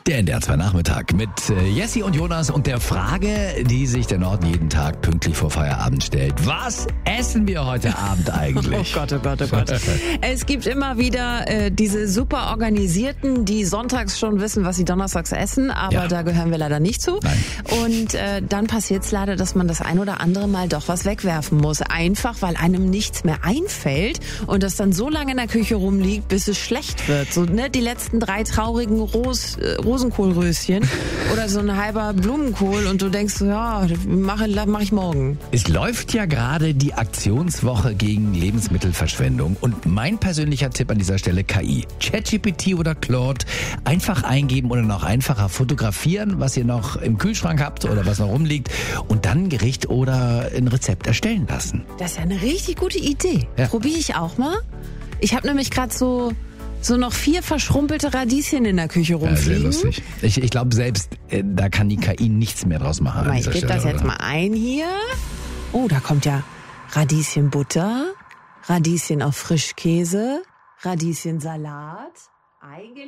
Der NDR 2 Nachmittag mit Jessie und Jonas und der Frage, die sich der Norden jeden Tag pünktlich vor Feierabend stellt. Was essen wir heute Abend eigentlich? Oh Gott, oh Gott, oh Gott. Es gibt immer wieder diese super Organisierten, die sonntags schon wissen, was sie donnerstags essen, aber da gehören wir leider nicht zu. Nein. Und dann passiert es leider, dass man das ein oder andere Mal doch was wegwerfen muss. Einfach, weil einem nichts mehr einfällt und das dann so lange in der Küche rumliegt, bis es schlecht wird. So, ne, die letzten 3 traurigen Rosenkohlröschen oder so ein halber Blumenkohl und du denkst, ja, mach ich morgen. Es läuft ja gerade die Aktionswoche gegen Lebensmittelverschwendung und mein persönlicher Tipp an dieser Stelle KI. ChatGPT oder Claude einfach eingeben oder noch einfacher fotografieren, was ihr noch im Kühlschrank habt oder was noch rumliegt und dann ein Gericht oder ein Rezept erstellen lassen. Das ist ja eine richtig gute Idee. Ja. Probiere ich auch mal. Ich habe nämlich gerade so noch 4 verschrumpelte Radieschen in der Küche rumfliegen. Ja, sehr lustig. Ich glaube selbst, da kann die KI nichts mehr draus machen. Ich gebe das jetzt mal ein hier. Oh, da kommt ja Radieschenbutter, Radieschen auf Frischkäse, Radieschensalat,